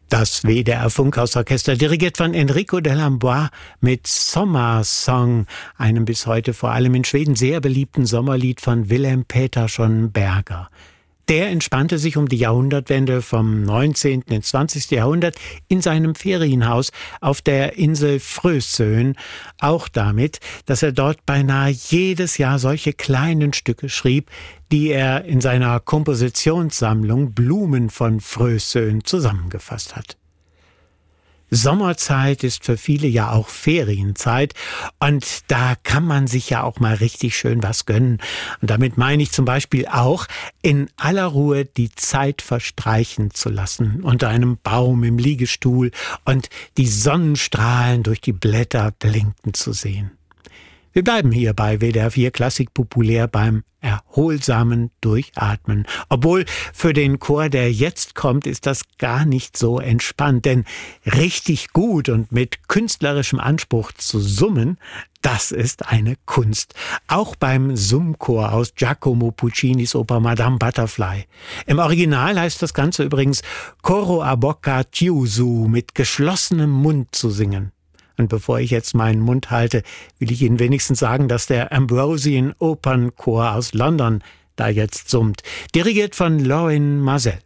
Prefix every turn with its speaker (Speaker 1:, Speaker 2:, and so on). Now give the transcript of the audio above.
Speaker 1: Das WDR-Funkhausorchester, dirigiert von Enrico Dellamboise mit Sommersong, einem bis heute vor allem in Schweden sehr beliebten Sommerlied von Willem Pettersson Berger. Der entspannte sich um die Jahrhundertwende vom 19. ins 20. Jahrhundert in seinem Ferienhaus auf der Insel Frösön, auch damit, dass er dort beinahe jedes Jahr solche kleinen Stücke schrieb, die er in seiner Kompositionssammlung Blumen von Frösön zusammengefasst hat. Sommerzeit ist für viele ja auch Ferienzeit und da kann man sich ja auch mal richtig schön was gönnen. Und damit meine ich zum Beispiel auch, in aller Ruhe die Zeit verstreichen zu lassen, unter einem Baum im Liegestuhl und die Sonnenstrahlen durch die Blätter blinken zu sehen. Wir bleiben hier bei WDR 4 Klassik populär beim erholsamen Durchatmen. Obwohl für den Chor, der jetzt kommt, ist das gar nicht so entspannt. Denn richtig gut und mit künstlerischem Anspruch zu summen, das ist eine Kunst. Auch beim Summchor aus Giacomo Puccinis Oper Madame Butterfly. Im Original heißt das Ganze übrigens Coro a bocca chiuso, mit geschlossenem Mund zu singen. Und bevor ich jetzt meinen Mund halte, will ich Ihnen wenigstens sagen, dass der Ambrosian Opernchor aus London da jetzt summt, dirigiert von Lorin Maazel.